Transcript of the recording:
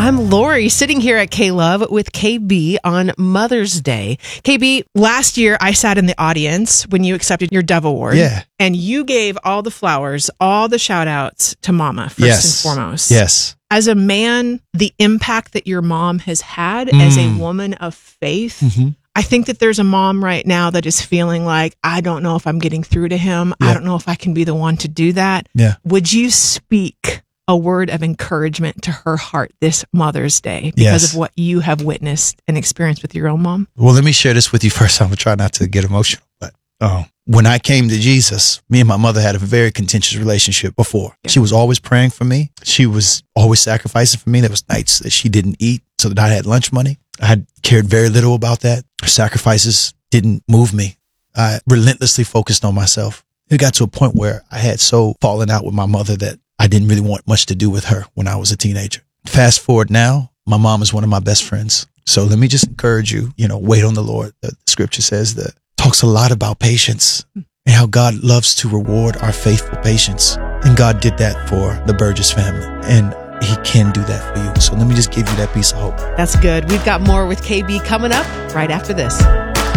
I'm Lori, sitting here at K-Love with KB on Mother's Day. KB, last year I sat in the audience when you accepted your Dove Award. Yeah. And you gave all the flowers, all the shout outs to Mama, first and foremost. Yes. As a man, the impact that your mom has had as a woman of faith, I think that there's a mom right now that is feeling like, I don't know if I'm getting through to him. I don't know if I can be the one to do that. Yeah. Would you speak a word of encouragement to her heart this Mother's Day because of what you have witnessed and experienced with your own mom? Well, let me share this with you first. I'm going to try not to get emotional, but when I came to Jesus, me and my mother had a very contentious relationship before. Yeah. She was always praying for me. She was always sacrificing for me. There was nights that she didn't eat so that I had lunch money. I had cared very little about that. Her sacrifices didn't move me. I relentlessly focused on myself. It got to a point where I had so fallen out with my mother that I didn't really want much to do with her when I was a teenager. Fast forward now, my mom is one of my best friends. So let me just encourage you, wait on the Lord. The scripture says that talks a lot about patience and how God loves to reward our faithful patience. And God did that for the Burgess family. And he can do that for you. So let me just give you that piece of hope. That's good. We've got more with KB coming up right after this.